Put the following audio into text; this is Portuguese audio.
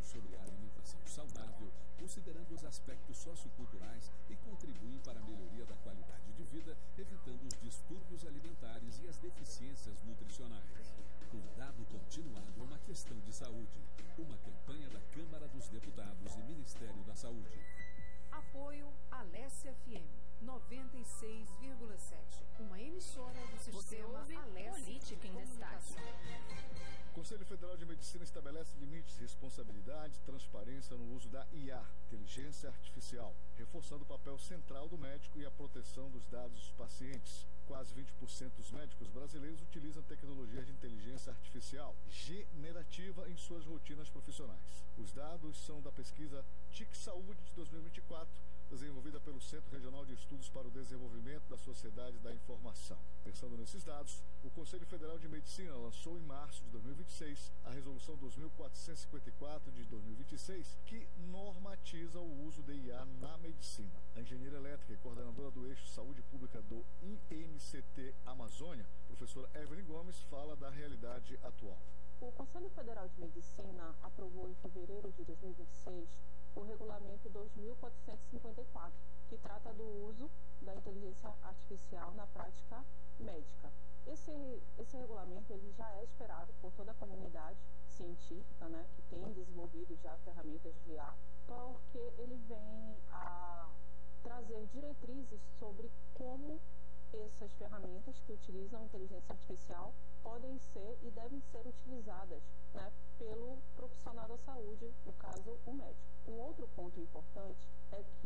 sobre a alimentação saudável, considerando os aspectos socioculturais e contribuem para a melhoria da qualidade de vida, evitando os distúrbios alimentares e as deficiências nutricionais. Cuidado continuado é uma questão de saúde. Uma campanha da Câmara dos Deputados e Ministério da Saúde. Apoio Alessia FM 96,7. Uma emissora do sistema Alessia Política em Destaque. O Conselho Federal de Medicina estabelece limites, responsabilidade e transparência no uso da IA, inteligência artificial, reforçando o papel central do médico e a proteção dos dados dos pacientes. Quase 20% dos médicos brasileiros utilizam tecnologia de inteligência artificial generativa em suas rotinas profissionais. Os dados são da pesquisa TIC Saúde de 2024, desenvolvida pelo Centro Regional de Estudos para o Desenvolvimento da Sociedade da Informação. Pensando nesses dados, o Conselho Federal de Medicina lançou em março de 2026 a Resolução 2454 de 2026, que normatiza o uso de IA na medicina. A engenheira elétrica e coordenadora do eixo Saúde Pública do INCT Amazônia, professora Evelyn Gomes, fala da realidade atual. O Conselho Federal de Medicina aprovou em fevereiro de 2026 o Regulamento 2454, que trata do uso da inteligência artificial na prática médica. Esse regulamento ele já é esperado por toda a comunidade científica, né, que tem desenvolvido já ferramentas de IA, porque ele vem a trazer diretrizes sobre como essas ferramentas que utilizam inteligência artificial podem ser e devem ser utilizadas, né, pelo profissional da saúde, no caso, o médico. Um outro ponto importante é